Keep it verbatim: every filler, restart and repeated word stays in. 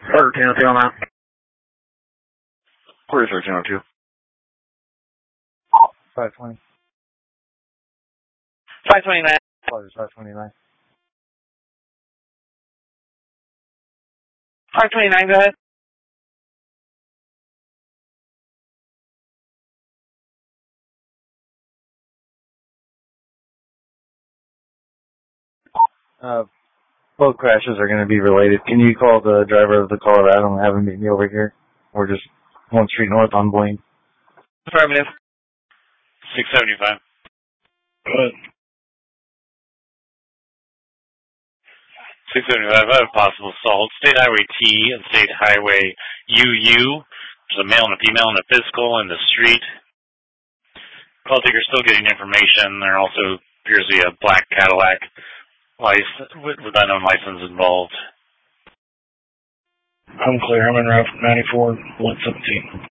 thirteen oh two on that. Quarter thirteen oh two. five twenty. five twenty-nine. Quarter five twenty-nine. five twenty-nine, go ahead. Uh, both crashes are going to be related. Can you call the driver of the Colorado and have him meet me over here? We're just one street north on Blaine. Affirmative. six seventy-five. Good. six seventy-five, I have a possible assault. State Highway T and State Highway U U. There's a male and a female in a physical in the street. Call taker still getting information. There also appears to be a black Cadillac license with, with unknown license involved. I'm clear. I'm in route ninety-four, one seventeen.